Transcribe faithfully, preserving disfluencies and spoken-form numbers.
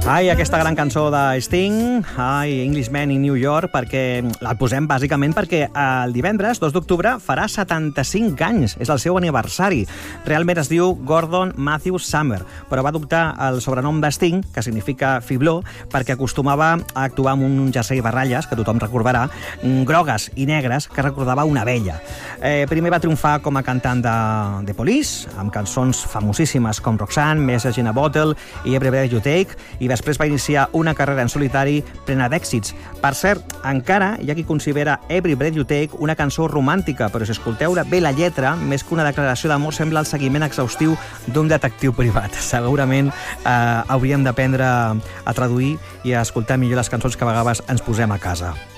Ai, aquesta gran cançó de Sting, ai, Englishman in New York, perquè la posem bàsicament perquè el divendres, dos d'octubre, farà setanta-cinc anys. És el seu aniversari. Realment es diu Gordon Matthew Summer, però va adoptar el sobrenom de Sting, que significa fibló, perquè acostumava a actuar amb un jersei de ratlles, que tothom recordarà, grogues i negres, que recordava una abella. Eh, primer va triomfar com a cantant de, de Police, amb cançons famosíssimes com Roxanne, Message in a Bottle i Every Breath You Take, i després va iniciar una carrera en solitari plena d'èxits. Per cert, encara hi ha qui considera Every Breath You Take una cançó romàntica, però si escolteu bé la lletra, més que una declaració d'amor, sembla el seguiment exhaustiu d'un detectiu privat. Segurament eh, hauríem d'aprendre a traduir i a escoltar millor les cançons que a vegades ens posem a casa.